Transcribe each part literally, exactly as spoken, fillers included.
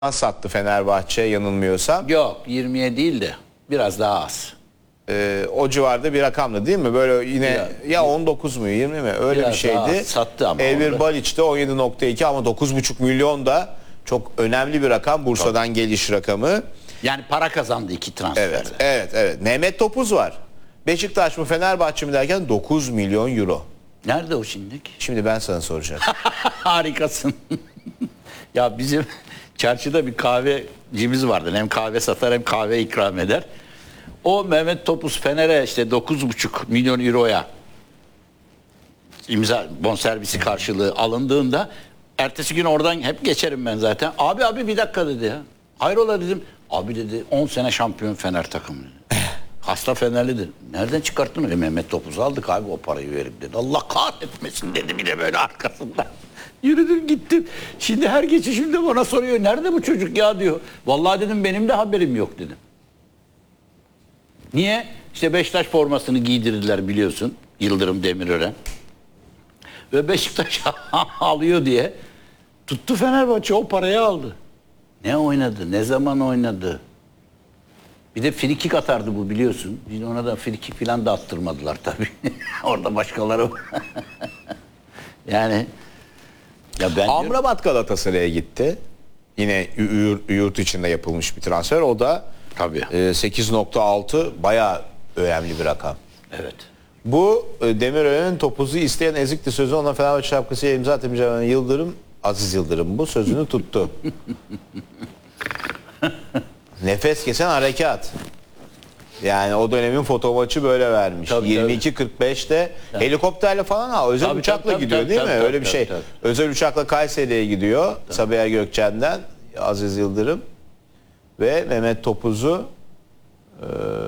sattı Fenerbahçe yanılmıyorsam. Yok yirmiye değil de biraz daha az. Ee, o civarda bir rakamdı değil mi? Böyle yine Biraz, ya on dokuz mu yirmi mi öyle biraz bir şeydi. daha sattı ama Elvir orada. Baliç de on yedi nokta iki ama dokuz buçuk milyon da çok önemli bir rakam. Bursa'dan Tabii. geliş rakamı. Yani para kazandı iki transferde. Evet, evet, evet. Mehmet Topuz var. Beşiktaş mı Fenerbahçe mi derken dokuz milyon euro. Nerede o şimdiki? Şimdi ben sana soracağım. Harikasın. Ya bizim çarşıda bir kahvecimiz vardı. Hem kahve satar hem kahve ikram eder. O Mehmet Topuz Fener'e işte dokuz buçuk milyon euroya imza bonservisi karşılığı alındığında ertesi gün oradan hep geçerim ben zaten. Abi abi bir dakika dedi ya. Hayrola dedim. Abi dedi on sene şampiyon Fener takımı dedi. Hasta Fenerlidir. Nereden çıkarttın? E, Mehmet Topuz'u aldık abi o parayı verip dedi. Allah kahretmesin dedi bir de böyle arkasından. Yürüdüm gittim. Şimdi her geçişimde bana soruyor. Nerede bu çocuk ya diyor. Vallahi dedim benim de haberim yok dedim. Niye? İşte Beşiktaş formasını giydirdiler biliyorsun. Yıldırım Demirören. Ve Beşiktaş alıyor diye tuttu Fenerbahçe o parayı aldı. Ne oynadı? Ne zaman oynadı? Bir de frikik atardı bu biliyorsun. Yine ona da frikik falan da attırmadılar tabii. Orada başkaları yani ya ben Amrabat Galatasaray'a gitti. Yine yurt içinde yapılmış bir transfer. O da tabii sekiz nokta altı bayağı önemli bir rakam. Evet. Bu Demirören'in Topuz'u isteyen ezikti sözü ona Fenerbahçe şapkasıya imza atamayacağını Yıldırım, Aziz Yıldırım bu sözünü tuttu. Nefes kesen harekat. Yani o dönemin foto maçı böyle vermiş. yirmi iki kırk beşte tabii. Helikopterle falan ha özel tabii, uçakla tabii, gidiyor tabii, değil tabii, mi? Tabii, Öyle tabii, bir şey. Tabii, tabii. Özel uçakla Kayseri'ye gidiyor. Tabii. Sabiha Gökçen'den Aziz Yıldırım ve Mehmet Topuz'u e,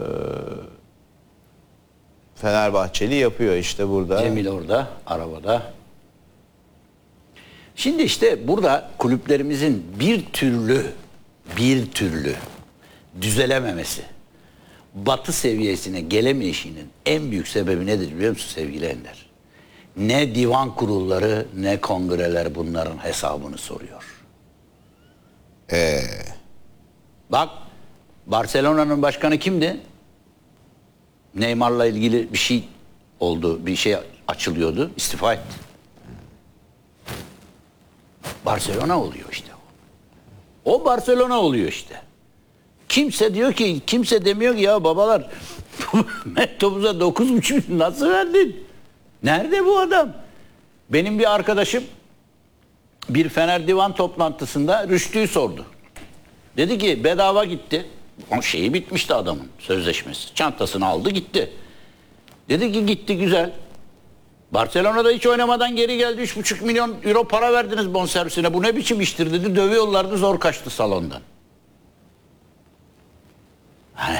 Fenerbahçeli yapıyor işte burada. Cemil orada arabada. Şimdi işte burada kulüplerimizin bir türlü bir türlü düzelememesi, Batı seviyesine gelemeyişinin en büyük sebebi nedir biliyor musun sevgili Ender? Ne divan kurulları ne kongreler bunların hesabını soruyor. Ee. Bak Barcelona'nın başkanı kimdi? Neymar'la ilgili bir şey oldu, bir şey açılıyordu, istifa etti. Barcelona oluyor işte o. O Barcelona oluyor işte. Kimse diyor ki, kimse demiyor ki ya babalar Mektubumuza dokuz buçuk nasıl verdin? Nerede bu adam? Benim bir arkadaşım bir Fener Divan toplantısında Rüştü'yü sordu. Dedi ki bedava gitti. O şeyi bitmişti adamın sözleşmesi. Çantasını aldı gitti. Dedi ki gitti güzel. Barcelona'da hiç oynamadan geri geldi. üç buçuk milyon euro para verdiniz bonservisine. Bu ne biçim iştir dedi. Dövüyorlardı zor kaçtı salondan. Hani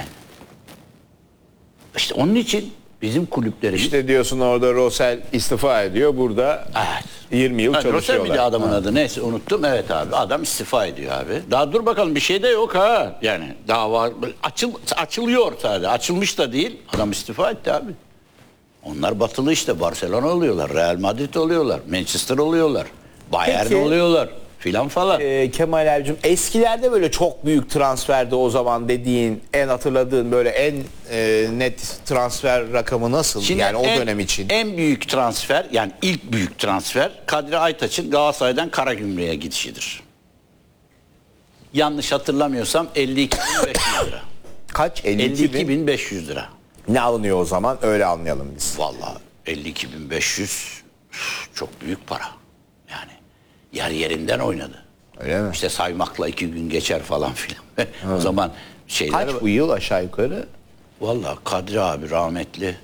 işte onun için bizim kulüplerimiz... İşte diyorsun orada Rosel istifa ediyor. Burada evet. yirmi yıl evet, çalışıyorlar. Rosel miydi adamın ha. adı? Neyse unuttum. Evet abi adam istifa ediyor abi. Daha dur bakalım bir şey de yok ha. Yani dava açıl, açılıyor sadece. Açılmış da değil. Adam istifa etti abi. Onlar batılı işte. Barcelona oluyorlar. Real Madrid oluyorlar. Manchester oluyorlar. Bayern Peki. oluyorlar. Filan falan. Ee, Kemal Ercim eskilerde böyle çok büyük transferde o zaman dediğin en hatırladığın böyle en e, net transfer rakamı nasıl? Şimdi yani o en, dönem için. En büyük transfer yani ilk büyük transfer Kadri Aytaç'ın Galatasaray'dan Karagümrük'e gidişidir. Yanlış hatırlamıyorsam elli iki bin beş yüz lira. Kaç? elli iki bin beş yüz lira. Ne alınıyor o zaman? Öyle anlayalım biz. Vallahi elli iki bin beş yüz çok büyük para. Yani yer yerinden oynadı. Öyle mi? İşte saymakla iki gün geçer falan filan. O zaman şeyler... Kaç bu yıl aşağı yukarı? Vallahi Kadri abi rahmetli.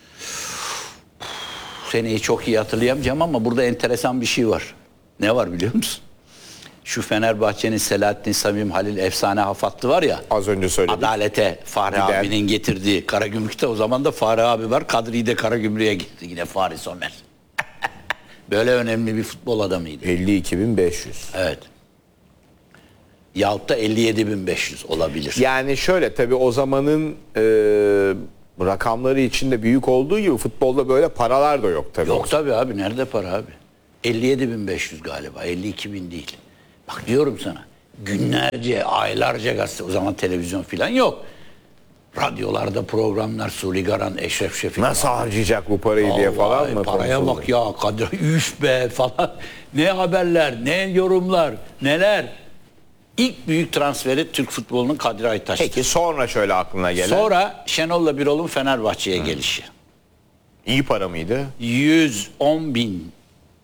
Seneyi çok iyi hatırlayamayacağım ama burada enteresan bir şey var. Ne var biliyor musun? Şu Fenerbahçe'nin Selahattin Samim Halil efsane hafattı var ya. Az önce söyledik. Adalete Fahri Gider. abinin getirdiği Karagümrük'te o zaman da Fahri abi var. Kadri'yi de Karagümrük'e gitti yine Fahri Somer. Böyle önemli bir futbol adamıydı. elli iki bin beş yüz. Evet. Yahut da elli yedi bin beş yüz olabilir. Yani şöyle tabii o zamanın e, rakamları içinde büyük olduğu gibi futbolda böyle paralar da yok tabii. Yok tabii abi nerede para abi? elli yedi bin beş yüz galiba elli iki bin değil. Bak diyorum sana Günlerce, aylarca gazete. O zaman televizyon falan yok. Radyolarda programlar, Suli Garan, Eşref Şefik. Nasıl harcayacak bu parayı Vallahi diye falan mı? Paraya konuşuldu? bak ya, Kadir, üf be falan. Ne haberler, ne yorumlar, neler. İlk büyük transferi Türk futbolunun Kadir Aytaş'tı. Peki sonra şöyle aklına gelen. Sonra Şenol'la Birol'un Fenerbahçe'ye Hı. gelişi. İyi para mıydı? yüz on bin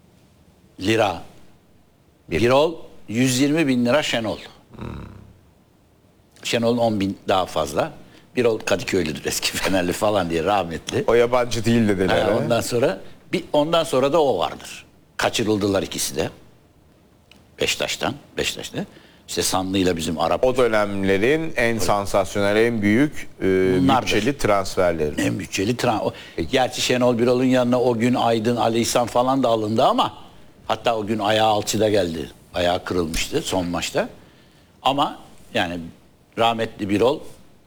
lira Bir. Birol, yüz yirmi bin lira Şenol. Hmm. Şenol'un on bin daha fazla. Birol Kadıköylüdür, eski Fenerli falan diye, rahmetli. O yabancı değil dediler. Ha, ondan sonra bir ondan sonra da o vardır. Kaçırıldılar ikisi de. Beşiktaş'tan, Beşiktaş'ta. İşte Sanlı'yla bizim Arap. O dönemlerin en sansasyonel, en büyük e, bütçeli transferleri. En bütçeli transfer. Gerçi Şenol Birol'un yanına o gün Aydın, Ali İhsan falan da alındı ama hatta o gün ayağı alçıda geldi. Ayağı kırılmıştı son maçta. Ama yani rahmetli Birol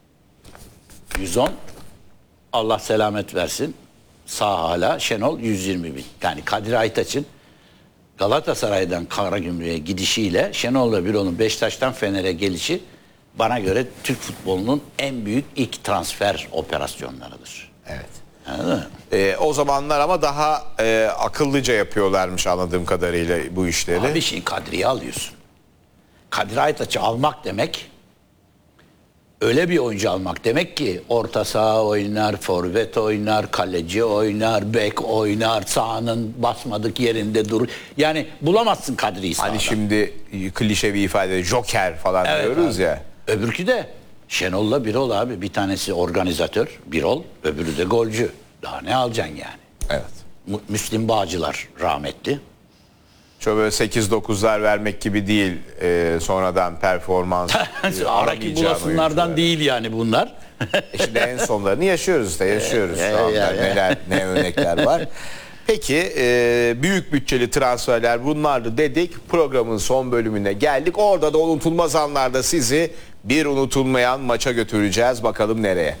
yüz on, Allah selamet versin, sağ hala. Şenol yüz yirmi bin. Yani Kadir Aytaç'ın Galatasaray'dan Karagümrük'e gidişiyle Şenol'la Birol'un Beşiktaş'tan Fener'e gelişi bana göre Türk futbolunun en büyük ilk transfer operasyonlarıdır. Evet. Anladın mı? Ee, o zamanlar ama daha e, akıllıca yapıyorlarmış anladığım kadarıyla bu işleri. Abi şey, Kadri'yi alıyorsun. Kadir Aytaç'ı almak demek, öyle bir oyuncu almak demek ki orta saha oynar, forvet oynar, kaleci oynar, bek oynar, sahanın basmadık yerinde durur. Yani bulamazsın Kadri'yi sahada. Hani şimdi klişe bir ifade, joker falan Evet diyoruz abi. ya. Öbürkü de Şenol'la Birol abi. Bir tanesi organizatör, Birol, öbürü de golcü. Daha ne alacaksın yani? Evet. Müslim Bağcılar rahmetli. Şöyle böyle sekiz dokuzlar vermek gibi değil, e, sonradan performans. e, Araki bulasınlardan değil yani bunlar. Şimdi en sonlarını yaşıyoruz işte, yaşıyoruz şu anda. Neler, ne örnekler var. Peki e, büyük bütçeli transferler bunlardı dedik. Programın son bölümüne geldik. Orada da unutulmaz anlarda sizi bir unutulmayan maça götüreceğiz. Bakalım nereye?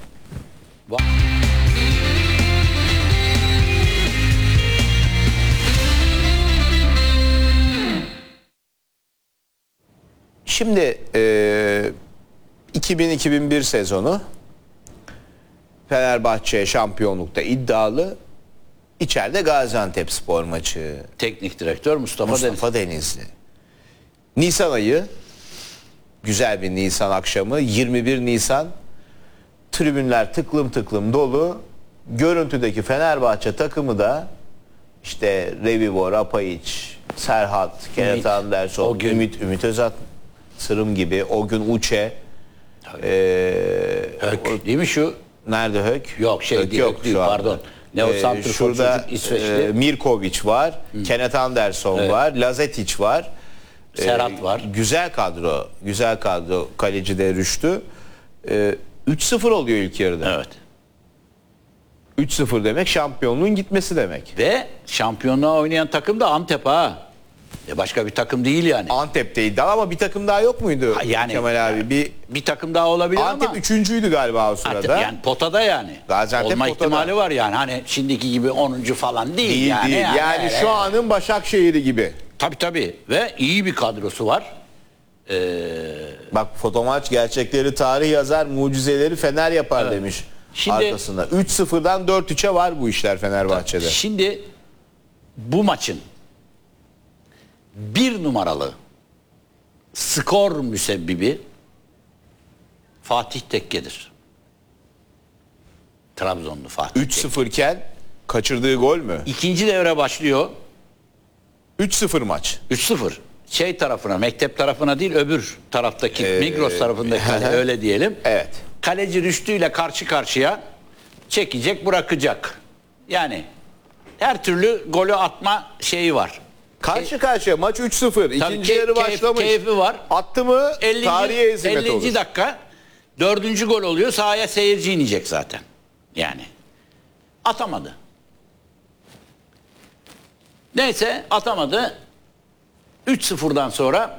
Şimdi e, iki bin iki bin bir sezonu Fenerbahçe şampiyonlukta iddialı. İçeride Gaziantepspor maçı. Teknik direktör Mustafa, Mustafa Deniz. Denizli. Nisan ayı, güzel bir Nisan akşamı, yirmi bir Nisan, tribünler tıklım tıklım dolu. Görüntüdeki Fenerbahçe takımı da işte Revivo, Rapayiç, Serhat, Kenneth Anderson, Ümit, Ümit Özat, Sırım gibi, o gün Uçe. Ee, Hök değil mi şu? Nerede Hök? Yok şey Hök değil, yok Hök değil şu pardon. anda. Ne o Ee, santrfor şurada çocuk İsveçli. e, Mirkovic var, Hı. Kenneth Anderson evet. var, Lazetic var. Serhat ee, var. Güzel kadro, güzel kadro. Kaleci de Rüştü. Ee, üç sıfır oluyor ilk yarıda. Evet. üç sıfır demek şampiyonluğun gitmesi demek. Ve şampiyonluğa oynayan takım da Antep ha. E başka bir takım değil yani. Antep'teydi ama bir takım daha yok muydu? Ha yani, Kemal abi bir bir takım daha olabilir Antep ama. üçüncüydü galiba o sırada. Antep, yani potada yani. Gaziantep olma potada. ihtimali var yani. Hani şimdiki gibi onuncu falan değil, Değil yani. değil. Yani, yani şu anın Başakşehir'i gibi. Tabii tabii. Ve iyi bir kadrosu var. Ee, Bak fotomaç gerçekleri tarih yazar, mucizeleri Fener yapar evet. demiş Şimdi, arkasında. üç sıfırdan dört üçe var bu işler Fenerbahçe'de. Şimdi bu maçın bir numaralı skor müsebbibi Fatih Tekke'dir. Trabzonlu Fatih üç sıfır iken kaçırdığı gol mü? İkinci devre başlıyor. üç sıfır maç. üç sıfır. Şey tarafına, mektep tarafına değil, öbür taraftaki ee, Migros tarafındaki kale, öyle diyelim. Evet. Kaleci Rüştü ile karşı karşıya, çekecek, bırakacak. Yani her türlü golü atma şeyi var. Karşı karşıya maç üç sıfır. İkinci yarı başlamış. Keyfi var. Attı mı tarihe hizmet olur. ellinci dakika dördüncü gol oluyor. Sahaya seyirci inecek zaten. Yani. Atamadı. Neyse atamadı. üç sıfırdan sonra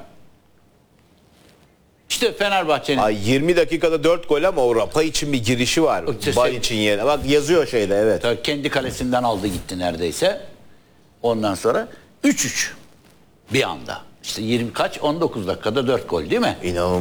işte Fenerbahçe'nin... Ay yirmi dakikada dört gol ama o Rapa için bir girişi var. Bay için yerine. Bak yazıyor şeyde evet. Tabii kendi kalesinden aldı gitti neredeyse. Ondan sonra üç üç bir anda. İşte yirmi kaç on dokuz dakikada dört gol değil mi? İnanılmaz.